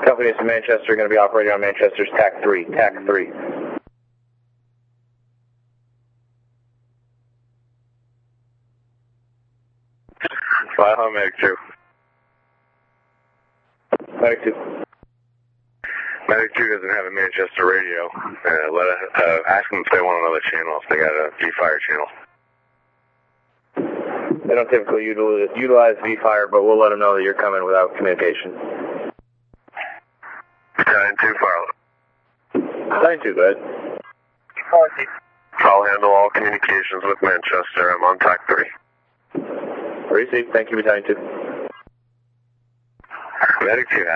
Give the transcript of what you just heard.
Companies in Manchester are going to be operating on Manchester's TAC 3. TAC 3. Fly home, Medic 2. Medic 2. Medic 2 doesn't have a Manchester radio. Ask them if they want another channel, if they got a V-Fire channel. They don't typically utilize V-Fire, but we'll let them know that you're coming without communication. Battalion 2, fire. Battalion 2, go ahead. I'll handle all communications with Manchester. I'm on TAC 3. Received. Thank you, Battalion 2. Medic 2.